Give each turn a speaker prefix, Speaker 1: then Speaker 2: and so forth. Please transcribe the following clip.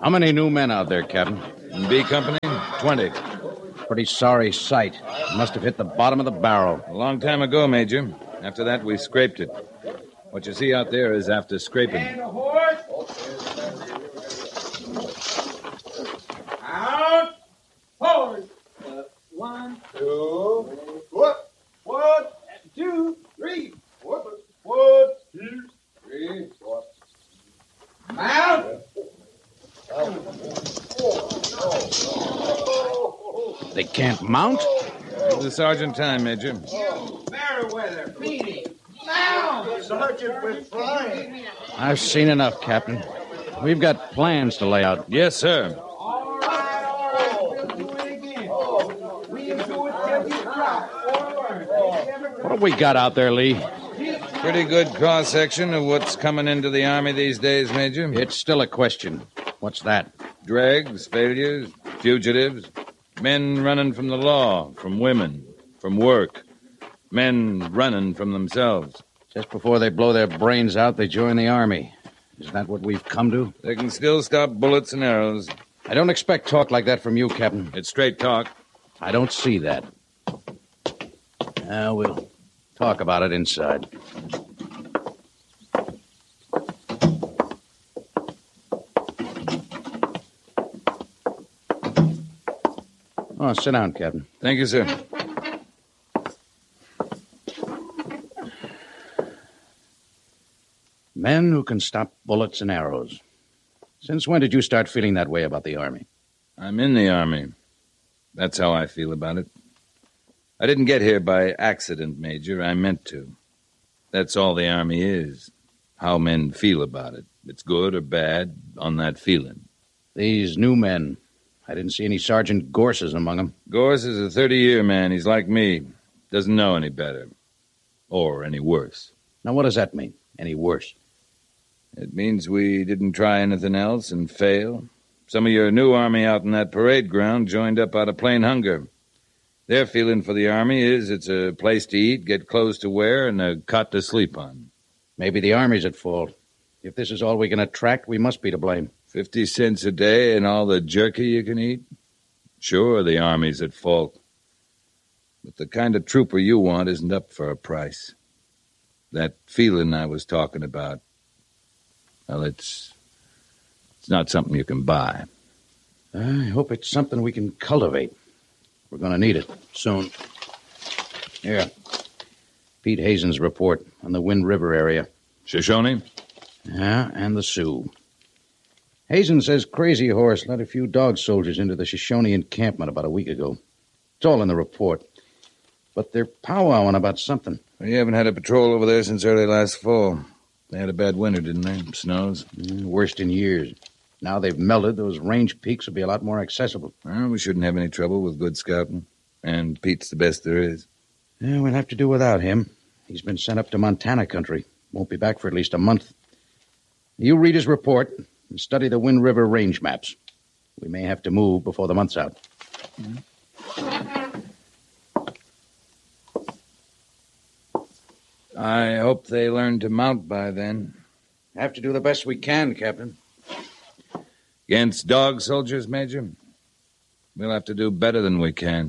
Speaker 1: How many new men out there, Captain?
Speaker 2: In B Company, 20.
Speaker 1: Pretty sorry sight. Must have hit the bottom of the barrel.
Speaker 2: A long time ago, Major. After that, we scraped it. What you see out there is after scraping.
Speaker 3: And a horse. Out. Forward. 1, 2. What? 1, 2, 3. What? 1, 2, 3. What? Mount.
Speaker 1: They can't mount?
Speaker 2: Give the sergeant time, Major.
Speaker 3: Merriweather, Beatty. Now. Sergeant, we're flying.
Speaker 1: I've seen enough, Captain. We've got plans to lay out.
Speaker 2: Yes, sir.
Speaker 3: All right. We'll do it again. We'll do it till you drop.
Speaker 1: What have we got out there, Lee?
Speaker 2: Pretty good cross-section of what's coming into the Army these days, Major.
Speaker 1: It's still a question. What's that?
Speaker 2: Dregs, failures, fugitives, men running from the law, from women, from work, men running from themselves.
Speaker 1: Just before they blow their brains out, they join the Army. Is that what we've come to?
Speaker 2: They can still stop bullets and arrows.
Speaker 1: I don't expect talk like that from you, Captain.
Speaker 2: It's straight talk.
Speaker 1: I don't see that. Now we'll talk about it inside. Oh, sit down, Captain.
Speaker 2: Thank you, sir.
Speaker 1: Men who can stop bullets and arrows. Since when did you start feeling that way about the Army?
Speaker 2: I'm in the Army. That's how I feel about it. I didn't get here by accident, Major. I meant to. That's all the Army is. How men feel about it. It's good or bad on that feeling.
Speaker 1: These new men. I didn't see any Sergeant Gorses among them.
Speaker 2: Gorse is a 30-year man. He's like me. Doesn't know any better. Or any worse.
Speaker 1: Now, what does that mean? Any worse?
Speaker 2: It means we didn't try anything else and fail. Some of your new Army out in that parade ground joined up out of plain hunger. Their feeling for the Army is it's a place to eat, get clothes to wear, and a cot to sleep on.
Speaker 1: Maybe the Army's at fault. If this is all we can attract, we must be to blame.
Speaker 2: 50 cents a day and all the jerky you can eat? Sure, the Army's at fault. But the kind of trooper you want isn't up for a price. That feeling I was talking about, well, it's not something you can buy.
Speaker 1: I hope it's something we can cultivate. We're going to need it soon. Here. Pete Hazen's report on the Wind River area.
Speaker 2: Shoshone?
Speaker 1: Yeah, and the Sioux. Hazen says Crazy Horse led a few dog soldiers into the Shoshone encampment about a week ago. It's all in the report. But they're powwowing about something.
Speaker 2: Well, you haven't had a patrol over there since early last fall. They had a bad winter, didn't they? Snows?
Speaker 1: Worst in years. Now they've melted, those range peaks will be a lot more accessible.
Speaker 2: Well, we shouldn't have any trouble with good scouting. And Pete's the best there is.
Speaker 1: Yeah, we'll have to do without him. He's been sent up to Montana country. Won't be back for at least a month. You read his report and study the Wind River range maps. We may have to move before the month's out.
Speaker 2: I hope they learn to mount by then.
Speaker 1: Have to do the best we can, Captain.
Speaker 2: Against dog soldiers, Major? We'll have to do better than we can.